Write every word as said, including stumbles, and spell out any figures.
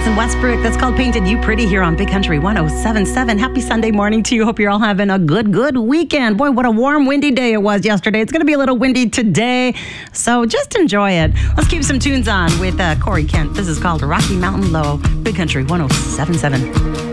Johnson Westbrook. That's called Painted You Pretty here on Big Country one oh seven point seven. Happy Sunday morning to you. Hope you're all having a good, good weekend. Boy, what a warm, windy day it was yesterday. It's going to be a little windy today, so just enjoy it. Let's keep some tunes on with uh, Corey Kent. This is called Rocky Mountain Low. Big Country one oh seven point seven.